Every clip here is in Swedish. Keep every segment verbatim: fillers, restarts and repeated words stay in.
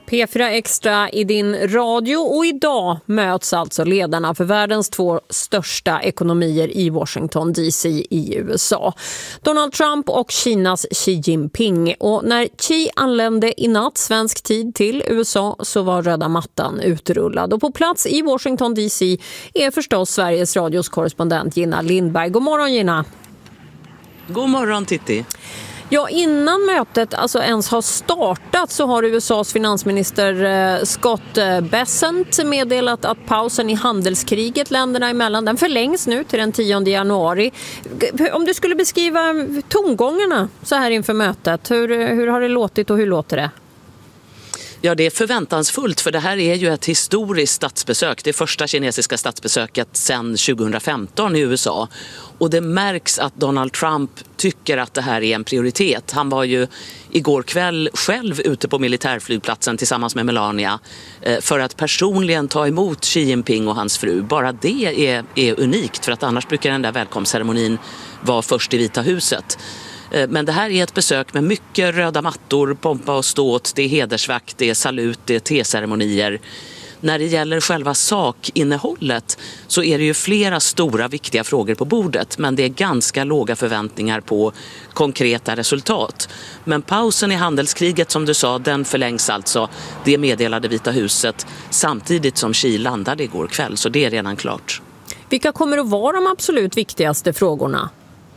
P fyra Extra i din radio, och idag möts alltså ledarna för världens två största ekonomier i Washington D C i U S A. Donald Trump och Kinas Xi Jinping. Och när Xi anlände i natt svensk tid till U S A så var röda mattan utrullad. Och på plats i Washington D C är förstås Sveriges radios korrespondent Gina Lindberg. God morgon Gina. God morgon Titti. Ja, innan mötet alltså ens har startat så har U S A:s finansminister Scott Bessent meddelat att pausen i handelskriget länderna emellan, den förlängs nu till den tionde januari. Om du skulle beskriva tongångarna så här inför mötet, hur, hur har det låtit och hur låter det? Ja, det är förväntansfullt, för det här är ju ett historiskt statsbesök. Det första kinesiska statsbesöket sedan tjugohundrafemton i U S A. Och det märks att Donald Trump tycker att det här är en prioritet. Han var ju igår kväll själv ute på militärflygplatsen tillsammans med Melania för att personligen ta emot Xi Jinping och hans fru. Bara det är, är unikt, för att annars brukar den där välkomstceremonin vara först i Vita huset. Men det här är ett besök med mycket röda mattor, pompa och ståt, det är hedersvakt, det är salut, det är teceremonier. När det gäller själva sakinnehållet så är det ju flera stora viktiga frågor på bordet, men det är ganska låga förväntningar på konkreta resultat. Men pausen i handelskriget, som du sa, den förlängs alltså. Det meddelade Vita huset samtidigt som Xi landade igår kväll, så det är redan klart. Vilka kommer att vara de absolut viktigaste frågorna?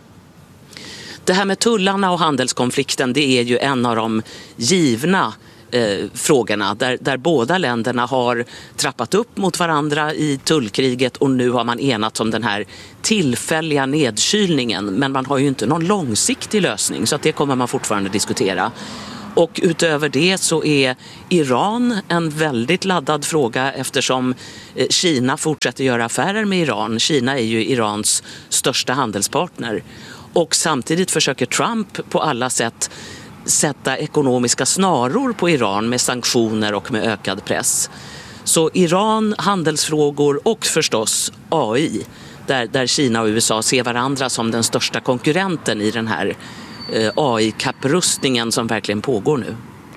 Det här med tullarna och handelskonflikten, det är ju en av de givna eh, frågorna där, där båda länderna har trappat upp mot varandra i tullkriget, och nu har man enats om den här tillfälliga nedkylningen, men man har ju inte någon långsiktig lösning, så att det kommer man fortfarande diskutera. Och utöver det så är Iran en väldigt laddad fråga, eftersom Kina fortsätter göra affärer med Iran. Kina är ju Irans största handelspartner. Och samtidigt försöker Trump på alla sätt sätta ekonomiska snaror på Iran med sanktioner och med ökad press. Så Iran, handelsfrågor och förstås A I, där, där Kina och U S A ser varandra som den största konkurrenten i den här eh, A I-kapprustningen som verkligen pågår nu.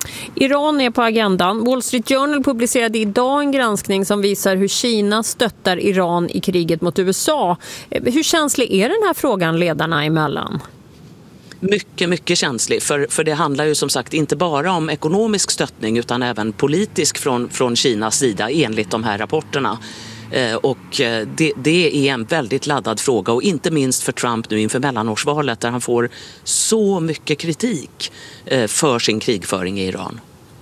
Iran är på agendan. Wall Street Journal publicerade idag en granskning som visar hur Kina stöttar Iran i kriget mot U S A. Hur känslig är den här frågan ledarna emellan? Mycket, mycket känslig. För, för det handlar ju som sagt inte bara om ekonomisk stöttning utan även politisk från, från Kinas sida enligt de här rapporterna. Eh, och det, det är en väldigt laddad fråga, och inte minst för Trump nu inför mellanårsvalet där han får så mycket kritik eh, för sin krigföring i Iran.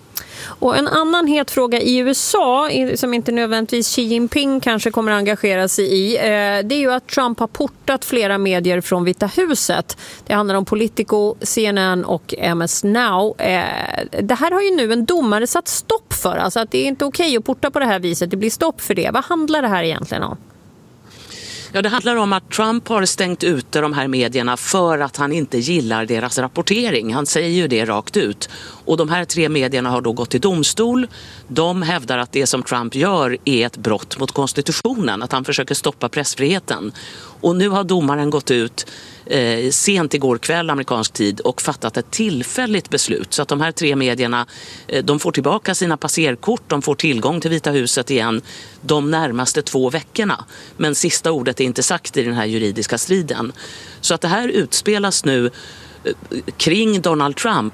Och en annan het fråga i U S A som inte nödvändigtvis Xi Jinping kanske kommer att engagera sig i, det är ju att Trump har portat flera medier från Vita huset. Det handlar om Politico, C N N och M S Now. Det här har ju nu en domare satt stopp för, alltså att det är inte okej att porta på det här viset, det blir stopp för det. Vad handlar det här egentligen om? Ja, det handlar om att Trump har stängt ute de här medierna för att han inte gillar deras rapportering. Han säger ju det rakt ut. Och de här tre medierna har då gått till domstol. De hävdar att det som Trump gör är ett brott mot konstitutionen, att han försöker stoppa pressfriheten. Och nu har domaren gått ut eh, sent igår kväll amerikansk tid och fattat ett tillfälligt beslut. Så att de här tre medierna, eh, de får tillbaka sina passerkort, de får tillgång till Vita huset igen de närmaste två veckorna. Men sista ordet är inte sagt i den här juridiska striden. Så att det här utspelas nu eh, kring Donald Trump,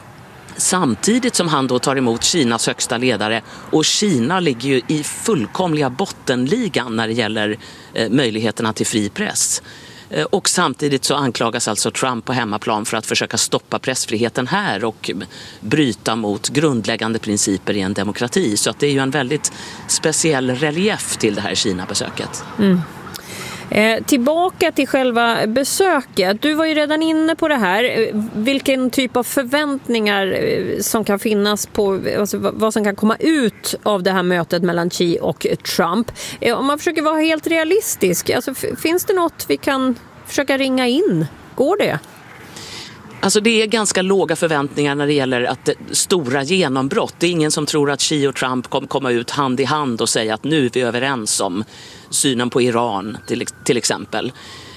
samtidigt som han då tar emot Kinas högsta ledare, och Kina ligger ju i fullkomliga bottenligan när det gäller eh, möjligheterna till fri press. Eh, och samtidigt så anklagas alltså Trump på hemmaplan för att försöka stoppa pressfriheten här och bryta mot grundläggande principer i en demokrati. Så att det är ju en väldigt speciell relief till det här Kina-besöket. Mm. Eh, tillbaka till själva besöket. Du var ju redan inne på det här. Vilken typ av förväntningar som kan finnas på, alltså vad som kan komma ut av det här mötet mellan Xi och Trump. Eh, om man försöker vara helt realistisk, alltså, f- finns det något vi kan försöka ringa in? Går det? Alltså det är ganska låga förväntningar när det gäller att det, stora genombrott. Det är ingen som tror att Xi och Trump kommer komma ut hand i hand och säga att nu är vi överens om synen på Iran till, till exempel.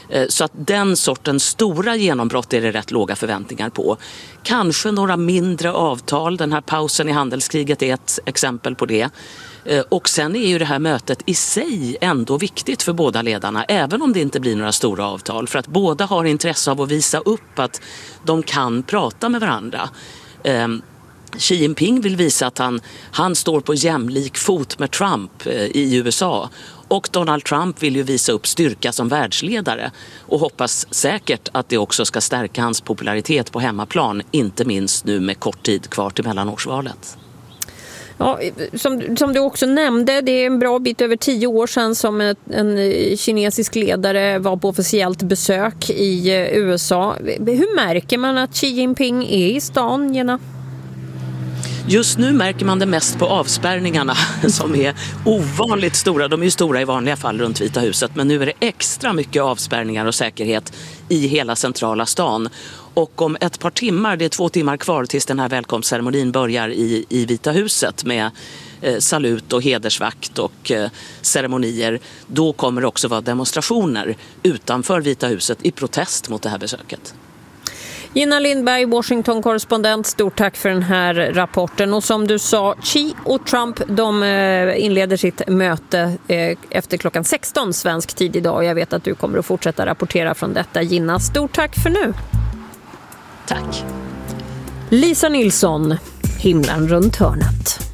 Så att den sortens stora genombrott är det rätt låga förväntningar på. Kanske några mindre avtal, den här pausen i handelskriget är ett exempel på det. Och sen är ju det här mötet i sig ändå viktigt för båda ledarna, även om det inte blir några stora avtal. För att båda har intresse av att visa upp att de kan prata med varandra. Xi Jinping vill visa att han, han står på jämlik fot med Trump i U S A. Och Donald Trump vill ju visa upp styrka som världsledare och hoppas säkert att det också ska stärka hans popularitet på hemmaplan, inte minst nu med kort tid kvar till mellanårsvalet. Ja, som, som du också nämnde, det är en bra bit över tio år sedan som ett, en kinesisk ledare var på officiellt besök i U S A. Hur märker man att Xi Jinping är i stan, Jenna? Just nu märker man det mest på avspärrningarna som är ovanligt stora. De är ju stora i vanliga fall runt Vita huset, men nu är det extra mycket avspärrningar och säkerhet i hela centrala stan. Och om ett par timmar, det är två timmar kvar tills den här välkomstceremonin börjar i, i Vita huset med eh, salut och hedersvakt och eh, ceremonier, då kommer det också vara demonstrationer utanför Vita huset i protest mot det här besöket. Gina Lindberg, Washington-korrespondent, stort tack för den här rapporten. Och som du sa, Xi och Trump, de inleder sitt möte efter klockan sexton svensk tid idag. Jag vet att du kommer att fortsätta rapportera från detta, Gina. Stort tack för nu. Tack. Lisa Nilsson, Himlen runt hörnet.